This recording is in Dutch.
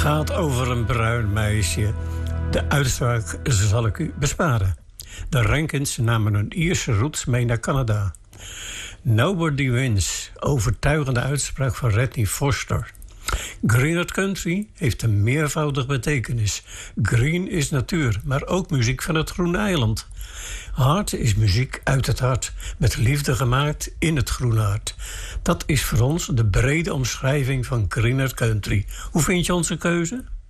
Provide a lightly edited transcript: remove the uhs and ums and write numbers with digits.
gaat over een bruin meisje. De uitspraak zal ik u besparen. De Rankins namen hun Ierse roots mee naar Canada. Nobody Wins, overtuigende uitspraak van Redney Foster. Greener Country heeft een meervoudige betekenis. Green is natuur, maar ook muziek van het Groene Eiland. Hart is muziek uit het hart, met liefde gemaakt in het groene hart. Dat is voor ons de brede omschrijving van Greener Country. Hoe vind je onze keuze?